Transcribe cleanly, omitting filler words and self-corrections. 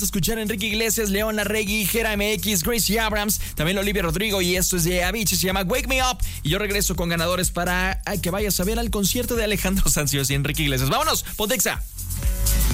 Escuchar a Enrique Iglesias, León Larregui, Jera MX, Gracie Abrams, también Olivia Rodrigo, y esto es de Avicii, se llama Wake Me Up. Y yo regreso con ganadores para que vayas a ver al concierto de Alejandro Sanz y Enrique Iglesias. ¡Vámonos! ¡Pontexa!